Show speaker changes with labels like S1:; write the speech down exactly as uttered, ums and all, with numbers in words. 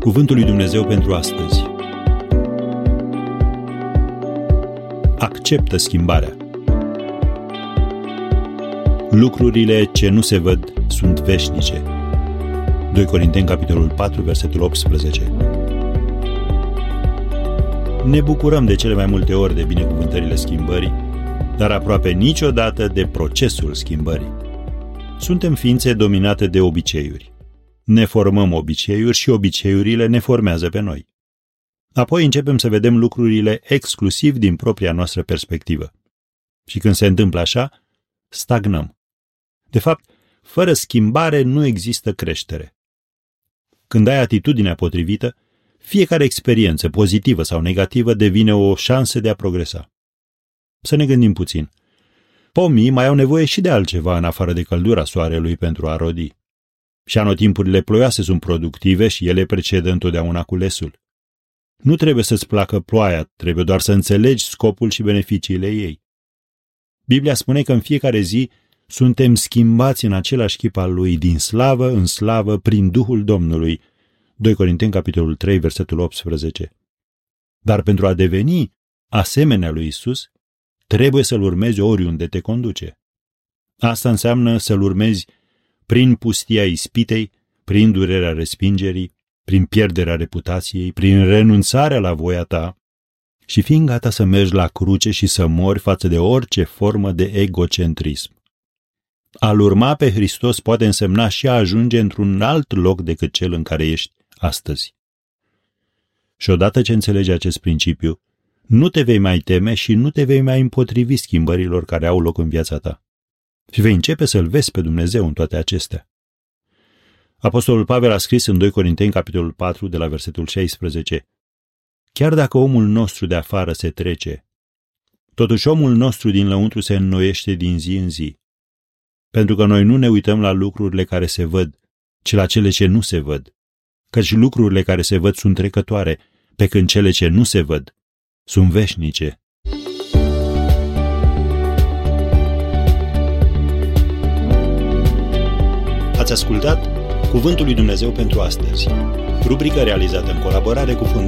S1: Cuvântul lui Dumnezeu pentru astăzi. Acceptă schimbarea. Lucrurile ce nu se văd sunt veșnice. doi Corinteni, capitolul patru, versetul optsprezece. Ne bucurăm de cele mai multe ori de binecuvântările schimbării, dar aproape niciodată de procesul schimbării. Suntem ființe dominate de obiceiuri. Ne formăm obiceiuri și obiceiurile ne formează pe noi. Apoi începem să vedem lucrurile exclusiv din propria noastră perspectivă. Și când se întâmplă așa, stagnăm. De fapt, fără schimbare nu există creștere. Când ai atitudinea potrivită, fiecare experiență, pozitivă sau negativă, devine o șansă de a progresa. Să ne gândim puțin. Pomii mai au nevoie și de altceva în afară de căldura soarelui pentru a rodi. Și anotimpurile ploioase sunt productive și ele precedă întotdeauna culesul. Nu trebuie să-ți placă ploaia, trebuie doar să înțelegi scopul și beneficiile ei. Biblia spune că în fiecare zi suntem schimbați în același chip al lui, din slavă în slavă, prin Duhul Domnului. doi Corinteni, capitolul trei, versetul optsprezece. Dar pentru a deveni asemenea lui Isus, trebuie să-L urmezi oriunde te conduce. Asta înseamnă să-L urmezi prin pustia ispitei, prin durerea respingerii, prin pierderea reputației, prin renunțarea la voia ta și fiind gata să mergi la cruce și să mori față de orice formă de egocentrism. A-L urma pe Hristos poate însemna și a ajunge într-un alt loc decât cel în care ești astăzi. Și odată ce înțelegi acest principiu, nu te vei mai teme și nu te vei mai împotrivi schimbărilor care au loc în viața ta. Și vei începe să-L vezi pe Dumnezeu în toate acestea. Apostolul Pavel a scris în doi Corinteni, capitolul patru, de la versetul șaisprezece: Chiar dacă omul nostru de afară se trece, totuși omul nostru din lăuntru se înnoiește din zi în zi. Pentru că noi nu ne uităm la lucrurile care se văd, ci la cele ce nu se văd. Căci lucrurile care se văd sunt trecătoare, pe când cele ce nu se văd sunt veșnice. Ați ascultat Cuvântul lui Dumnezeu pentru astăzi, rubrica realizată în colaborare cu